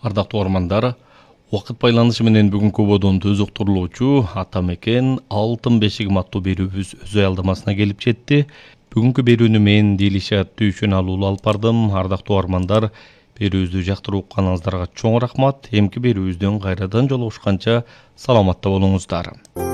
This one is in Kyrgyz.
Ардактуу угармандар, убакыт байланышы менен бүгүнкү бодонду өзөктүрүлүүчү Ата мекен алтын бешигим аттуу берүүбүз өз аялдамасына келип жетти. Бүгүнкү берүүнү мен Дилишат Түйшөн алуулу алып бардым. Ардактуу угармандар, берүүбүздү жактырып укканыңыздарга чоң рахмат. Эмки берүүбүздөн кайрадан жолугушканча саламатта болуңуздар.